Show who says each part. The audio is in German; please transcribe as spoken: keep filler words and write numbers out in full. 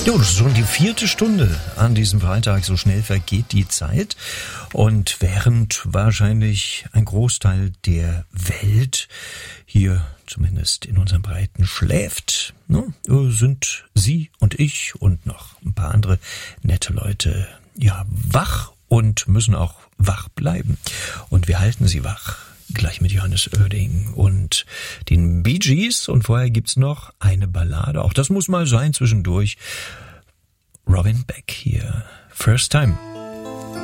Speaker 1: Jo, das ist schon die vierte Stunde an diesem Freitag. So schnell vergeht die Zeit. Und während wahrscheinlich ein Großteil der Welt hier zumindest in unseren Breiten schläft, ne, sind Sie und ich und noch ein paar andere nette Leute ja wach und müssen auch wach bleiben. Und wir halten Sie wach. Gleich mit Johannes Oerding und den Bee Gees. Und vorher gibt's noch eine Ballade. Auch das muss mal sein zwischendurch. Robin Beck hier. First Time.